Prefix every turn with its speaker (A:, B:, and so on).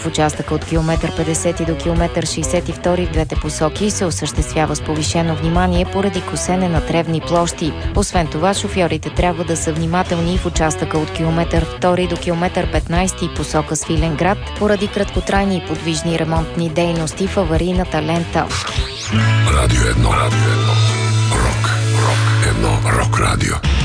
A: В участъка от километър 50 до километър 62 в двете посоки се осъществява с повишено внимание поради косене на тревни площи. Освен това, шофьорите трябва да са внимателни в участъка от километър 2 до километър 15 посока Свиленград поради краткотрайни и подвижни ремонтни дейности в аварийната лента.
B: Радио 1. Рок. Рок 1. Рок радио.